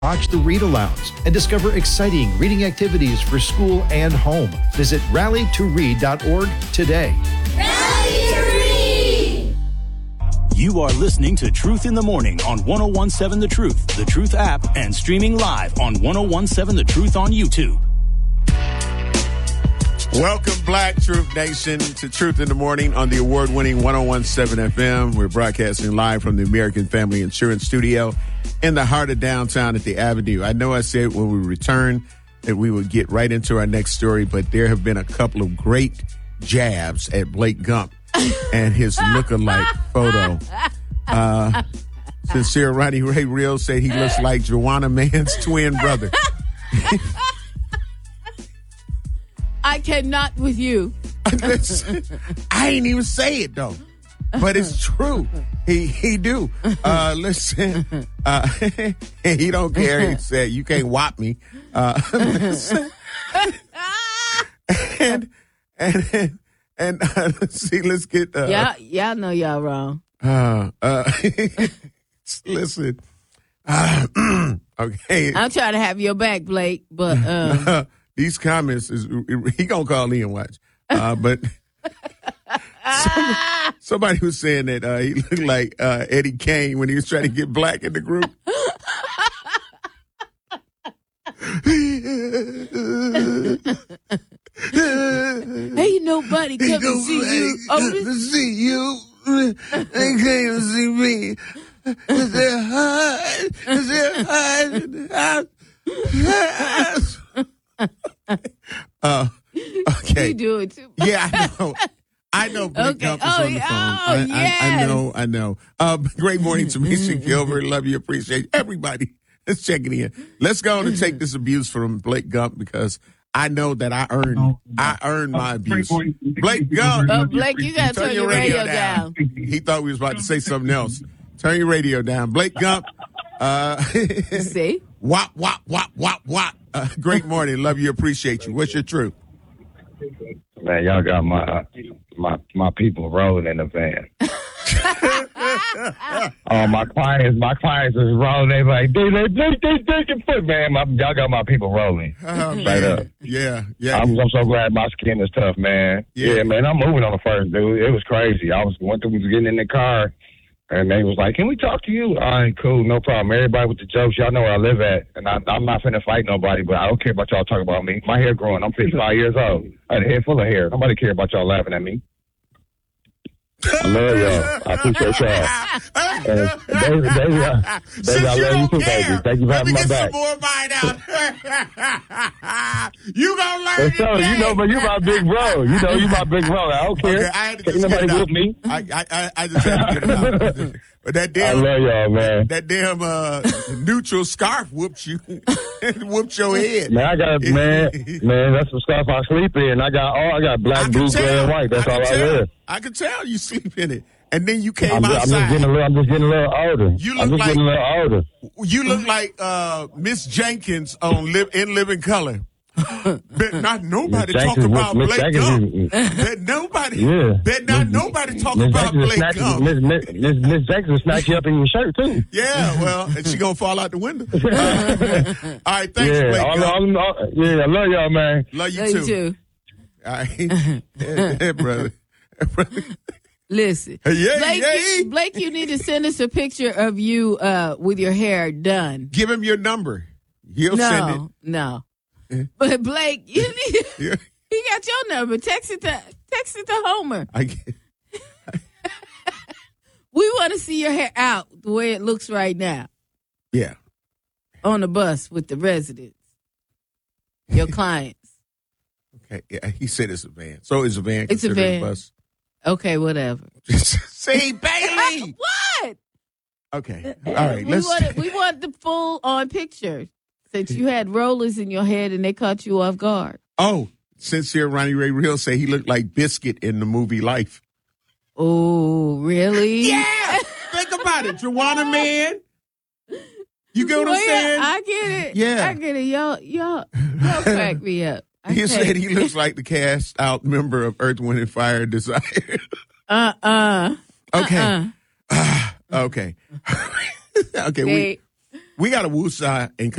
Watch the Read Alouds and discover exciting reading activities for school and home. Visit rallytoread.org today. Rally to Read! You are listening to Truth in the Morning on 1017 The Truth app, and streaming live on 1017 The Truth on YouTube. Welcome, Black Truth Nation, to Truth in the Morning on the award-winning 1017 FM. We're broadcasting live from the American Family Insurance Studio in the heart of downtown at the Avenue. I know I said when we return that we would get right into our next story, but there have been a couple of great jabs at Blake Gump and his lookalike photo. Sincere Ronnie Ray Real said he looks like Joanna Mann's twin brother. I cannot with you. Listen, I ain't even say it though, but it's true. He do. Listen, he don't care. He said you can't whop me. Listen, and let's see. Let's get. Y'all know y'all wrong. Listen. Okay. I'm trying to have your back, Blake, but these comments is he gonna call in, watch. But somebody was saying that he looked like Eddie Kane when he was trying to get Black in the group. Ain't nobody come to see you. To see you. They came to see me. Is there hard? Is there hard? Okay. You do it too. Yeah, I know Blake Gump is on the phone. Yes. I know. Great morning to Mason Gilbert. Love you, appreciate everybody that's checking in. Let's go on and take this abuse from Blake Gump, because I know that I earned my abuse. Blake Gump. Blake, you gotta turn your radio down. He thought we was about to say something else. Turn your radio down. Blake Gump. See? Wop, wop, wop, wop, wop. Great morning. Love you, appreciate you. What's your truth? Man, y'all got my people rolling in the van. My clients is rolling. They like, dude, they your foot, man. Y'all got my people rolling. Straight up. Yeah. I'm so glad my skin is tough, man. Yeah, man. I'm moving on the first, dude. It was crazy. I was getting in the car, and they was like, "Can we talk to you?" All right, cool, no problem. Everybody with the jokes, y'all know where I live at, and I'm not finna fight nobody, but I don't care about y'all talking about me. My hair growing. I'm 55 years old. I had a head full of hair. Nobody care about y'all laughing at me. I love y'all. I appreciate y'all. Baby, I love you too, baby. Thank you for having my back. Some more bite out. You gonna learn so, you know, but you my big bro. You know, you my big bro. I don't care. Okay, I had to just nobody get it out. with me. I just had to get it out. But that damn, I love y'all, man. That damn neutral scarf whooped you, whooped your head. Man, I got man. That's the scarf I sleep in. I got black, blue, gray, and white. That's all I wear. I can tell you sleep in it. And then you came I'm outside. just getting a little older. Getting a little older. You look like Miss Jenkins on In Living Color. Bet not nobody talk about Blake Gump. Bet nobody. Yeah. Bet not nobody talk about Blake Gump. Miss Jackson snatch you up in your shirt too. Yeah, well, and she gonna fall out the window. All right, thanks, Blake Gump. I love y'all, man. Love you too. All right, yeah, brother. Listen, Blake, you need to send us a picture of you with your hair done. Give him your number. He'll send it. No. But Blake, you need, he got your number. Text it to Homer. We want to see your hair out the way it looks right now. Yeah. On the bus with the residents, your clients. Okay. Yeah, he said it's a van. So is a van It's a considered van. a bus? Okay, whatever. See, Bailey. What? Okay. All right. We want the full on picture. Since you had rollers in your head and they caught you off guard. Oh, Sincere Ronnie Ray Real say he looked like Biscuit in the movie Life. Oh, really? Yeah. Think about it. Joanna Man. You get what I'm saying? I get it. Yeah. I get it. Y'all crack me up. He said he looks like the cast out member of Earth, Wind, and Fire Desire. Okay. Okay. Okay. We got a woosah and